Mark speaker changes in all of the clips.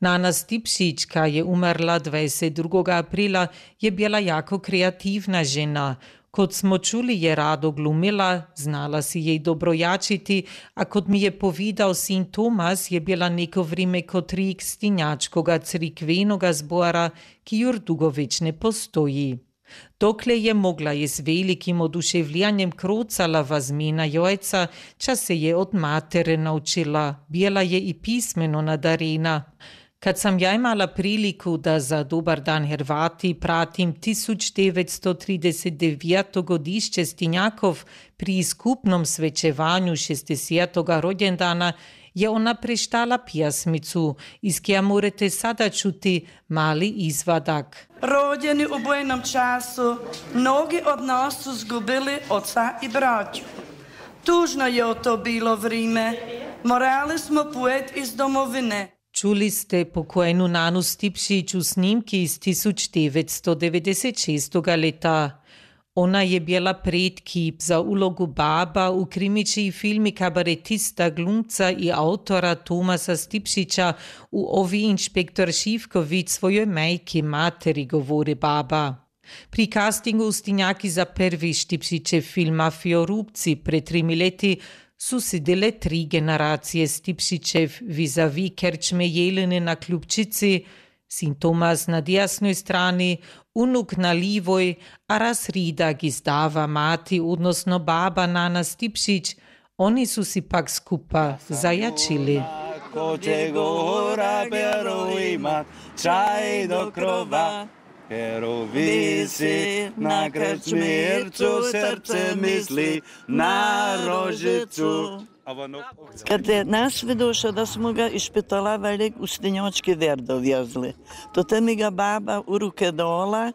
Speaker 1: Nana Stipšić, ka je umrla 22. aprila, je bila jako kreativna žena. Kot smo čuli, je rado glumila, znala si jej dobrojačiti, a kot mi je povedal sin Tomas, je bila neko vreme kot rik stinjačkoga crikvenoga zbora, ki jur dugo več ne postoji. Dokle je mogla, je z velikim oduševljanjem krocala vazmina jojca, čas se je od matere naučila, bila je i pismeno nadarena. Kad sam ja imala priliku da za Dobar dan Hrvati pratim 1939. godišće Stinjakov pri skupnom svečevanju 60. rođendana, je ona preštala pjesmicu, iz kje morate sada čuti mali izvadak.
Speaker 2: Rođeni u bojnom času, mnogi od nas su zgubili oca i braću. Tužno je to bilo vrime, morali smo poet iz domovine.
Speaker 1: Čuli ste pokojnu Nanu Stipšić u snimki iz 1996. leta. Ona je bila predkip za ulogu baba u krimičiji filmi kabaretista, glumca i autora Tomasa Stipšića u Ovi inšpektor Šivković svojoj majki materi govori baba. Pri castingu u Stinjaki za prvi Stipšićev film Mafiorubci pred 3 leti su sedele 3 generacije Stipšićev vis-a-vis Kerčme Jelene na Kljubčici, sin Tomas na desnoj strani, unuk na livoj, a raz Ridak izdava mati, odnosno baba Nana Stipšić, oni su si pak skupa zajačili.
Speaker 3: Ko će gora beru imat, čaj do krova, Pero visi na krčmircu, srce misli na rožicu.
Speaker 4: Kad je nas vidoša da smo ga iz špitala velik u Stinjočki ver dovjezli, to te mi ga baba u ruke dola,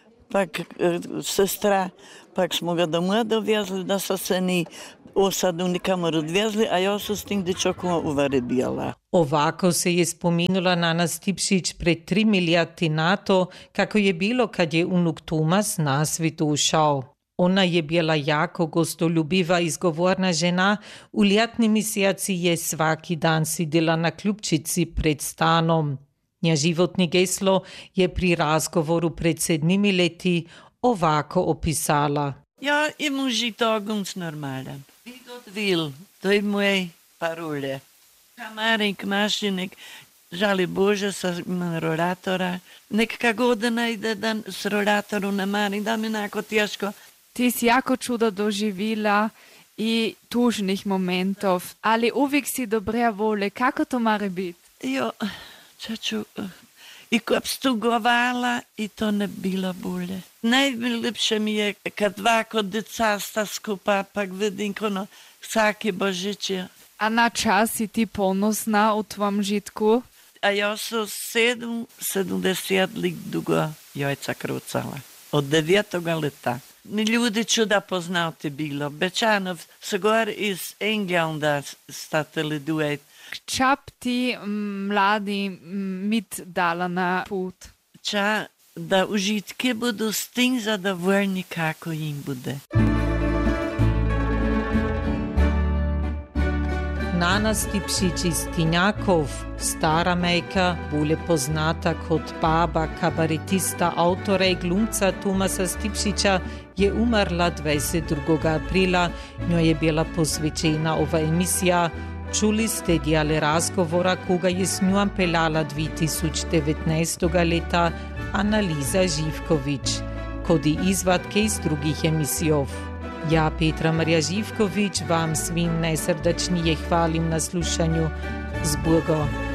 Speaker 4: pak sestra, pak smo ga domov dovjezli da se ni osadu nikamor odvjezli, a ja su s tim dječokom uvare bijala.
Speaker 1: Ovako se je spominula Nana Stipšić pred 3 leta na to, kako je bilo kad je unuk Tomas na svijet došao. Ona je bila jako gostoljubiva i izgovorna žena, u ljetni mjeseci je svaki dan sidila na Kljubčici pred stanom. Nja životni geslo je pri razgovoru pred 7 leti ovako opisala.
Speaker 4: Ja, imam žito ganz normalan. Wie Gott will, to je moje parole. Kamarik, mašinik, žali Bože sa rollatora. Nek kako da najde dan s rollatorom na mari, da mi nako teško.
Speaker 5: Ti si jako čudo doživila i tužnih momentov, ali uvijek si dobra vole. Kako to mora biti?
Speaker 4: Jo, čaču, i ko stugovala i to ne bilo bolje. Najljepše mi je kad ovako deca sta skupa, pak vidim kono vsaki Božić.
Speaker 5: A na čas si ti ponosna u tvom žitku?
Speaker 4: A ja su 70 let dugo jajca krucala. Od 9. leta. Mi ljudi čuda poznati bilo. Bečanov, Sogor iz Englanda statili duet.
Speaker 5: Čap ti mladi mit dala na put?
Speaker 4: Ča da užitke budu s tim zadovoljni kako im bude.
Speaker 1: Nana Stipšić iz Stinjakov, stara majka, bolje poznata kot baba kabaretista, autora i glumca Tomasa Stipšića, je umrla 22. aprila. Njoj je bila posvećena ova emisija. Čuli ste dijale razgovora, koga je s njom pelala 2019. leta Analiza Živković, kodi izvatke iz drugih emisijov. Ja, Petra Marija Živković, vam svim najsrdačnije hvalim na slušanju. Z Bogom.